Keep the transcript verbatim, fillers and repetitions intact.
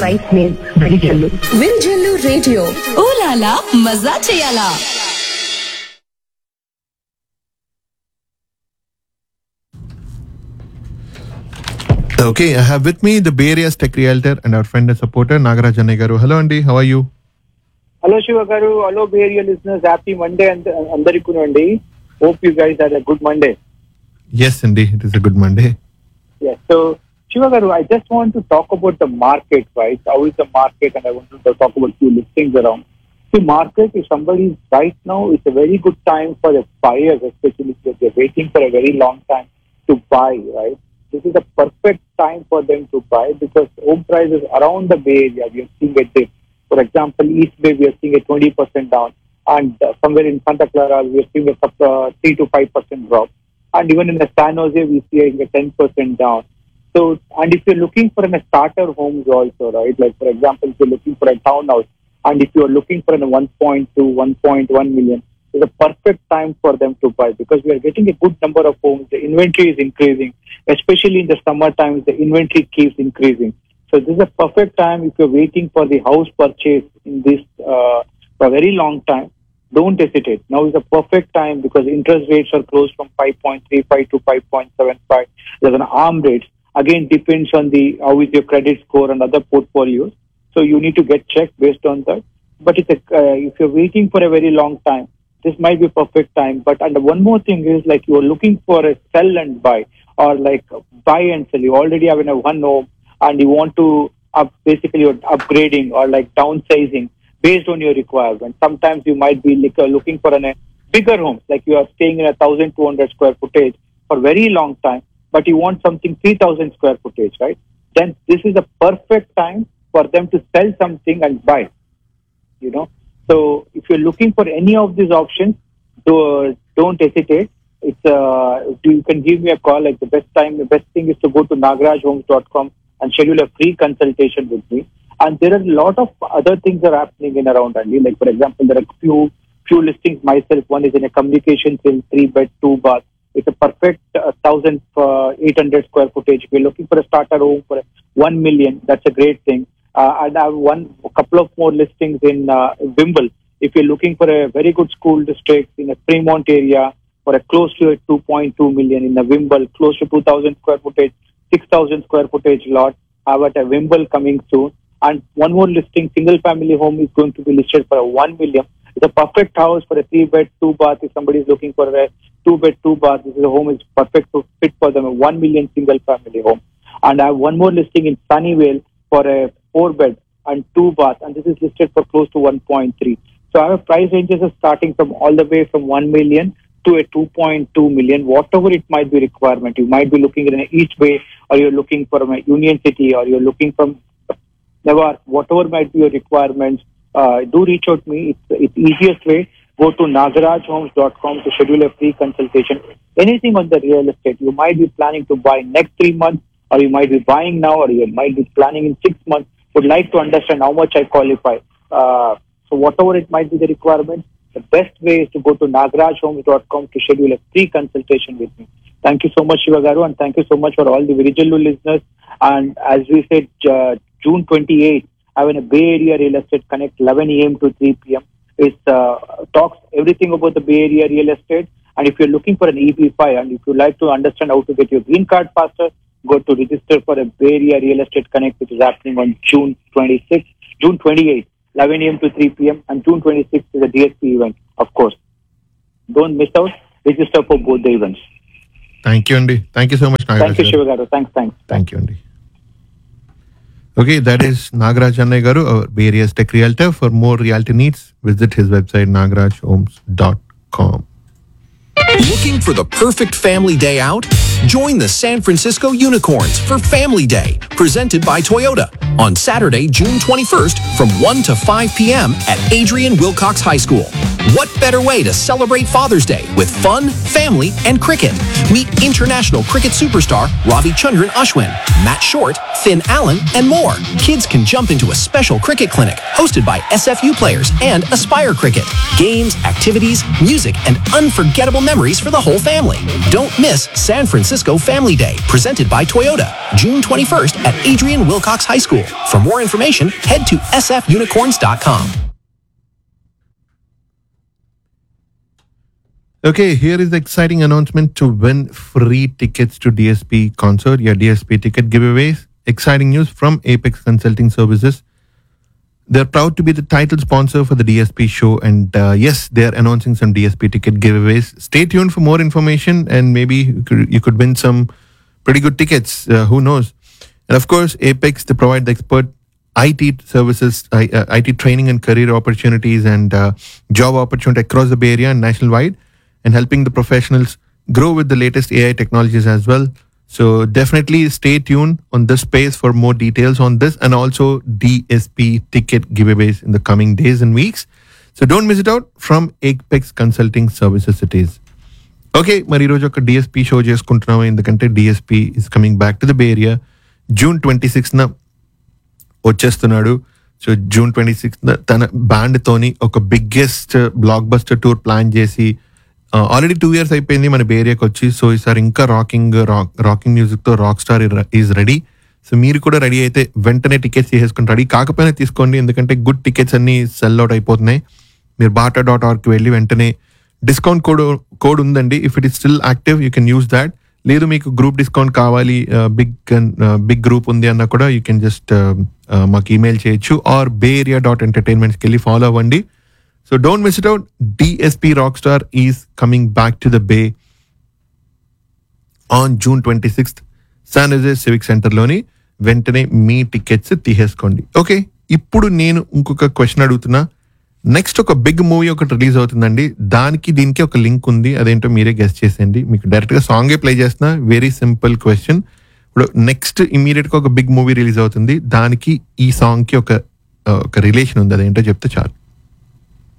right name, Virijallu. Virijallu Radio. Oolala, mazza cheyala. Okay, I have with me the Bay Area's tech realtor and our friend and supporter, Nagaraj Annai garu. Hello, Andy. How are you? Hello, Shiva garu. Hello, Bay Area listeners. Happy Monday and Andarikunu Andy. Hope you guys had a good Monday. Yes, Andy. It is a good Monday. Yes. So, Shiva garu, I just want to talk about the market, right? How is the market? And I want to talk about few listings around. The market, if somebody is right now, it's a very good time for the buyers, especially if they're waiting for a very long time to buy, right? This is a perfect time for them to buy because home prices around the Bay Area, we are seeing a dip. For example, East Bay, we are seeing a twenty percent down. And uh, somewhere in Santa Clara, we are seeing a uh, three to five percent drop. And even in the San Jose, we are seeing a ten percent down. So, and if you're looking for a starter homes also, right? Like, for example, if you're looking for a townhouse, and if you're looking for a one point two, one point one million, it's a perfect time for them to buy because we are getting a good number of homes. The inventory is increasing, especially in the summer times, the inventory keeps increasing. So this is a perfect time if you're waiting for the house purchase in this uh, for a very long time. Don't hesitate. Now is a perfect time because interest rates are close from five point three five to five point seven five. There's an arm rate. Again, depends on the how is your credit score and other portfolios. So you need to get checked based on that. But it's a, uh, if you're waiting for a very long time, this might be a perfect time. But and one more thing is like you're looking for a sell and buy or like buy and sell. You already have in a one home and you want to up basically you're upgrading or like downsizing based on your requirements. Sometimes you might be like, uh, looking for an, a bigger home, like you are staying in a one thousand two hundred square footage for a very long time, but you want something three thousand square footage, right? Then this is the perfect time for them to sell something and buy, you know. So if you're looking for any of these options, do, don't hesitate. It's uh, you can give me a call. Like the best time, the best thing is to go to nagaraj homes dot com and schedule a free consultation with me. And there are a lot of other things that are happening in around Andy. Like for example, there are few few listings myself. One is in a communication in three bed, two bath. It's a perfect uh, thousand eight hundred square footage. If you're looking for a starter home for one million, that's a great thing. Uh, and I have one a couple of more listings in uh, Wimble. If you're looking for a very good school district in a Fremont area for a close to a two point two million in a Wimble, close to two thousand square footage, six thousand square footage lot. I have at a Wimble coming soon. And one more listing, single family home is going to be listed for a one million. It's a perfect house for a three bed, two bath. If somebody is looking for a two bed, two bath, this is a home is perfect to fit for them, a one million single family home. And I have one more listing in Sunnyvale for a four bed and two bath, and this is listed for close to one point three. So I have price ranges are starting from all the way from one million to a two point two million, whatever it might be requirement. You might be looking in East Bay, or you're looking for a Union City, or you're looking from Newark, whatever might be your requirements. Uh, do reach out to me. It's it's easiest way. Go to nagaraj homes dot com to schedule a free consultation. Anything on the real estate, you might be planning to buy next three months, or you might be buying now, or you might be planning in six months. Would like to understand how much I qualify. Uh, so whatever it might be the requirement, the best way is to go to nagaraj homes dot com to schedule a free consultation with me. Thank you so much, Shiva garu, and thank you so much for all the Virijallu listeners. And as we said, uh, June twenty-eighth, I have a Bay Area Real Estate Connect, eleven a.m. to three p.m. It uh, talks everything about the Bay Area real estate. And if you're looking for an E B five, and if you like to understand how to get your green card faster, go to register for a Bay Area Real Estate Connect, which is happening on June twenty-sixth, June twenty-eighth, eleven a.m. to three p.m. and June twenty-sixth is a D S P event, of course. Don't miss out. Register for both the events. Thank you, Andy. Thank you so much, Nagaraj. Thank you, Shiva garu. Thanks, thanks. Thank you, Andy. Okay, that is Nagaraj Annai garu, our Bay Area's tech realtor. For more realty needs, visit his website nagaraj homes dot com. Looking for the perfect family day out? Join the San Francisco Unicorns for Family Day, presented by Toyota, on Saturday, June twenty-first from one to five p.m. at Adrian Wilcox High School. What better way to celebrate Father's Day with fun, family, and cricket? Meet international cricket superstar Ravi Chandran Ashwin, Matt Short, Finn Allen, and more. Kids can jump into a special cricket clinic hosted by S F U players and Aspire Cricket. Games, activities, music, and unforgettable memories for the whole family. Don't miss San Francisco Family Day, presented by Toyota, June twenty-first at Adrian Wilcox High School. For more information, head to s f unicorns dot com. Okay, here is the exciting announcement to win free tickets to D S P concert. Yeah, D S P ticket giveaways. Exciting news from Apex Consulting Services. They're proud to be the title sponsor for the D S P show, and uh, yes, they're announcing some D S P ticket giveaways. Stay tuned for more information, and maybe you could, you could win some pretty good tickets. Uh, who knows? And of course, Apex, they provide the expert I T services, I, uh, I T training and career opportunities and uh, job opportunity across the Bay Area and nationwide, and helping the professionals grow with the latest A I technologies as well. So definitely stay tuned on this space for more details on this and also D S P ticket giveaways in the coming days and weeks. So don't miss it out from Apex Consulting Services it is. Okay, మరి ఈరోజు ఒక DSP show చేసుకుంటున్నాము, ఎందుకంటే DSP is coming back to the bay area. June twenty సిక్స్న వచ్చేస్తున్నాడు. So June twenty సిక్స్న తన బ్యాండ్తోని ఒక biggest block buster tour plan చేసి already two years అయిపోయింది మన బే ఏరియాకి వచ్చి. సో ఈసారి ఇంకా rocking rock rocking మ్యూజిక్తో rock star is ready. So మీరు కూడా రెడీ అయితే వెంటనే టికెట్స్ తీసేసుకుని రెడీ కాకపోయినా తీసుకోండి, ఎందుకంటే గుడ్ టికెట్స్ అన్ని సెల్ అవుట్ అయిపోతున్నాయి. మీరు బాటా డాట్ ఆర్గ్కి వెళ్ళి వెంటనే డిస్కౌంట్ కోడ్ కోడ్ ఉందండి. If it is still active you can use that. లేదు మీకు గ్రూప్ డిస్కౌంట్ కావాలి, బిగ్ బిగ్ గ్రూప్ ఉంది అన్నా కూడా యూ కెన్ జస్ట్ మాకు ఈమెయిల్ చేయొచ్చు, ఆర్ బే ఏరియా డాట్ ఎంటర్టైన్మెంట్స్కి వెళ్ళి ఫాలో అవ్వండి. So don't miss it out. D S P Rockstar is coming back to the Bay on June twenty-sixth. San Jose Civic Center లోని వెంటనే మీ tickets తీసేసుకోండి. Okay, ఇప్పుడు నేను ఇంకొక క్వశ్చన్ అడుగుతున్నా. నెక్స్ట్ ఒక బిగ్ మూవీ ఒకటి రిలీజ్ అవుతుందండి, దానికి దీనికి ఒక లింక్ ఉంది, అదేంటో మీరే గెస్ట్ చేసేయండి. మీకు డైరెక్ట్గా సాంగే ప్లే చేస్తున్నా. Very simple question. ఇప్పుడు నెక్స్ట్ ఇమీడియట్గా ఒక బిగ్ మూవీ రిలీజ్ అవుతుంది, దానికి ఈ సాంగ్కి ఒక ఒక రిలేషన్ ఉంది, అదేంటో చెప్తే చాలు.